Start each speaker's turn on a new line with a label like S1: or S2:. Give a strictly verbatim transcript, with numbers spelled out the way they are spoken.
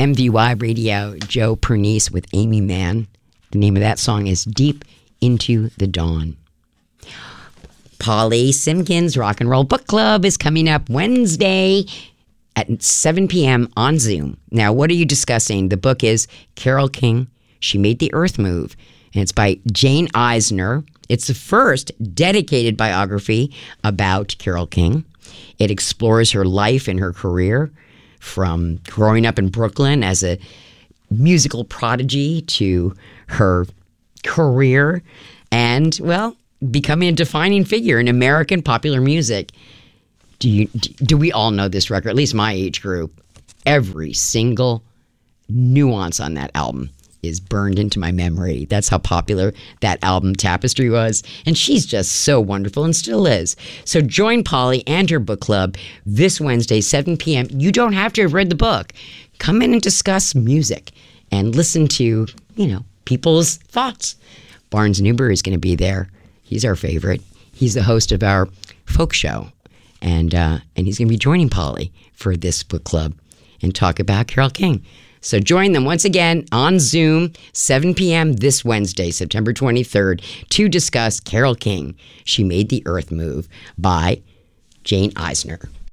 S1: M V Y Radio, Joe Pernice with Amy Mann. The name of that song is Deep Into the Dawn. Polly Simpkins Rock and Roll Book Club is coming up Wednesday at seven p.m. on Zoom. Now, what are you discussing? The book is Carole King, She Made the Earth Move, and it's by Jane Eisner. It's the first dedicated biography about Carole King. It explores her life and her career from growing up in Brooklyn as a musical prodigy to her career and, well, becoming a defining figure in American popular music. Do you do we all know this record? At least my age group. Every single nuance on that album is burned into my memory. That's how popular that album Tapestry was. And she's just so wonderful and still is. So join Polly and her book club this Wednesday, seven p.m. You don't have to have read the book. Come in and discuss music and listen to, you know, people's thoughts. Barnes Newberry is going to be there. He's our favorite. He's the host of our folk show. And, uh, and he's going to be joining Polly for this book club and talk about Carole King. So join them once again on Zoom, seven p.m. this Wednesday, September twenty-third, to discuss Carole King, She Made the Earth Move by Jane Eisner.